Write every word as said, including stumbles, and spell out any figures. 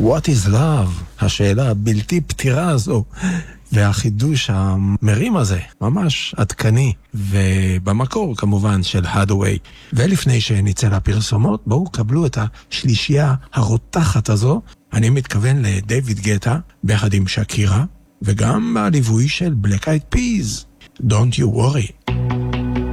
What is love? השאלה הבלתי פתירה הזו. והחידוש המרים הזה, ממש עדכני, ובמקור כמובן של הדווי. ולפני שניצא לפרסומות, בואו קבלו את השלישייה הרותחת הזו. אני מתכוון לדייוויד גטה, ביחד עם שקירה, וגם בליווי של Black Eyed Peas. Don't you worry.